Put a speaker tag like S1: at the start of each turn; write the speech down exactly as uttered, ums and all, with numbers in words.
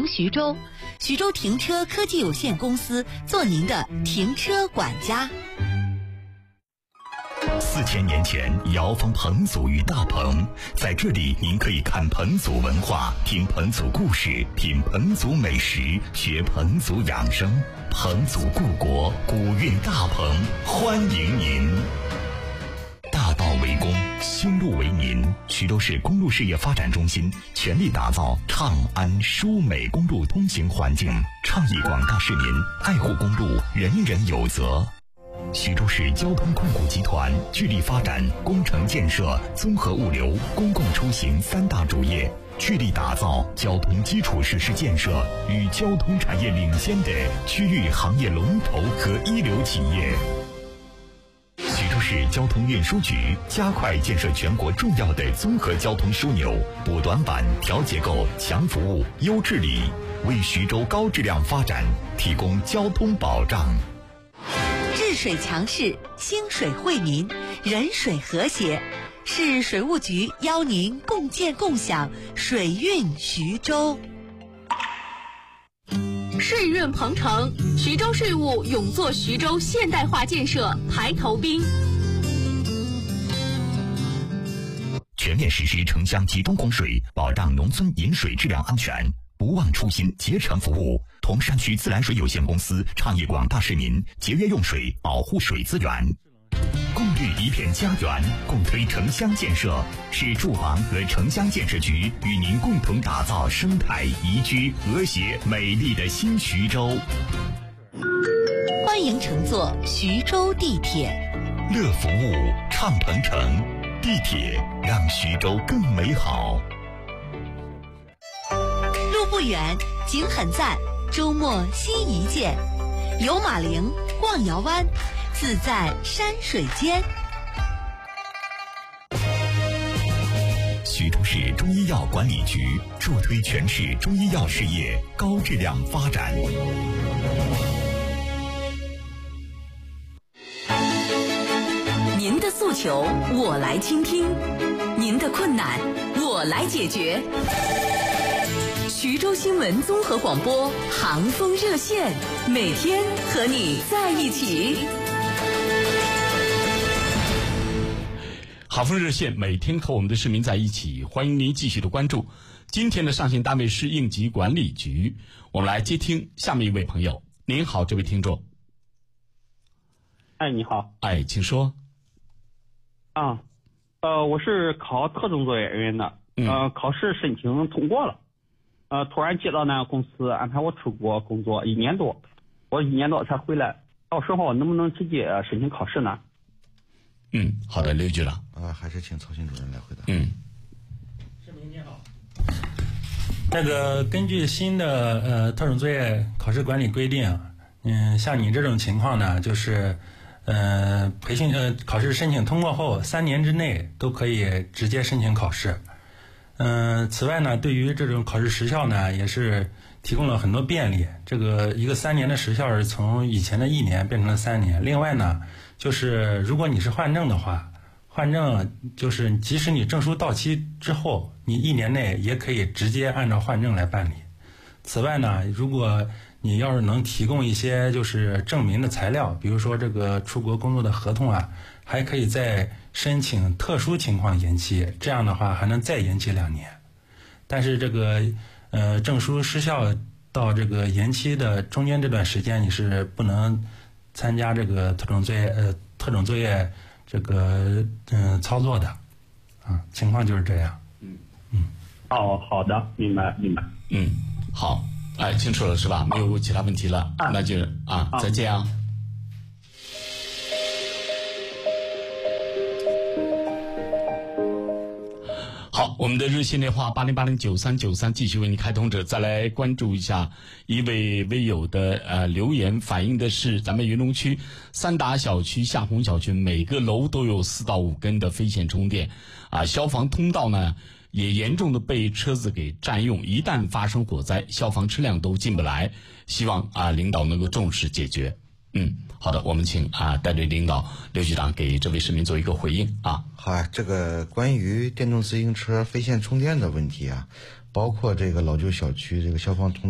S1: 停徐州，徐州停车科技有限公司做您的停车管家。
S2: 四千年前，瑶坊彭祖与大棚，在这里您可以看彭祖文化，听彭祖故事，品彭祖美食，学彭祖养生。彭祖故国，古韵大棚，欢迎您。大道为公，修路为民。徐州市公路事业发展中心全力打造畅安舒美公路通行环境，倡议广大市民爱护公路，人人有责。徐州市交通控股集团致力发展工程建设、综合物流、公共出行三大主业，致力打造交通基础设施建设与交通产业领先的区域行业龙头和一流企业。徐州市交通运输局加快建设全国重要的综合交通枢纽，补短板、调结构、强服务、优治理，为徐州高质量发展提供交通保障。
S1: 治水强市，兴水惠民，人水和谐。市水务局邀您共建共享水运徐州。
S3: 税运鹏程，徐州税务勇做徐州现代化建设排头兵。
S2: 全面实施城乡集中供水，保障农村饮水质量安全，不忘初心，竭诚服务。同山区自来水有限公司倡议广大市民节约用水，保护水资源。共绿一片家园，共推城乡建设。市住房和城乡建设局与您共同打造生态宜居、和谐、美丽的新徐州。
S1: 欢迎乘坐徐州地铁，
S2: 乐服务，畅鹏程，地铁让徐州更美好。
S1: 路不远，景很赞，周末心一见，游马陵，逛瑶湾，自在山水间。
S2: 徐州市中医药管理局助推全市中医药事业高质量发展。
S1: 您的诉求我来倾听，您的困难我来解决。徐州新闻综合广播航风热线，每天和你在一起。
S4: 航风热线每天和我们的市民在一起，欢迎您继续的关注。今天的上线单位是应急管理局，我们来接听下面一位朋友。您好，这位听众。
S5: 哎，你好。
S4: 哎，请说。
S5: 啊，呃，我是考特种作业人员的，
S4: 嗯、
S5: 呃，考试申请通过了。呃，突然接到那个公司安排我出国工作一年多，我一年多才回来，到时候能不能直接申请考试呢？
S4: 嗯，好的，刘局长。
S6: 啊，还是请曹鑫主任来回答。
S4: 嗯，
S7: 市民你好，那个根据新的呃特种作业考试管理规定，嗯，像你这种情况呢，就是呃培训呃考试申请通过后，三年之内都可以直接申请考试。嗯、呃，此外呢，对于这种考试时效呢，也是提供了很多便利。这个一个三年的时效是从以前的一年变成了三年。另外呢，就是如果你是换证的话，换证就是即使你证书到期之后，你一年内也可以直接按照换证来办理。此外呢，如果你要是能提供一些就是证明的材料，比如说这个出国工作的合同啊，还可以再申请特殊情况延期，这样的话还能再延期两年。但是这个呃证书失效到这个延期的中间这段时间，你是不能参加这个特种作业呃特种作业这个嗯、呃、操作的啊，情况就是这样。
S5: 嗯
S7: 嗯，
S5: 哦，好的，明白明白。
S4: 嗯，好，哎，清楚了是吧？没有其他问题了，
S5: 啊、
S4: 那就啊，
S5: 啊
S4: 再见啊。好，我们的热线电话八零八零九三九三继续为你开通着。再来关注一下一位微友的呃留言，反映的是咱们云龙区三达小区、夏红小区每个楼都有四到五根的非线充电啊，消防通道呢也严重的被车子给占用，一旦发生火灾，消防车辆都进不来。希望啊领导能够重视解决。嗯，好的，我们请啊带队领导刘局长给这位市民做一个回应啊。
S6: 好啊，这个关于电动自行车非线充电的问题啊，包括这个老旧小区这个消防通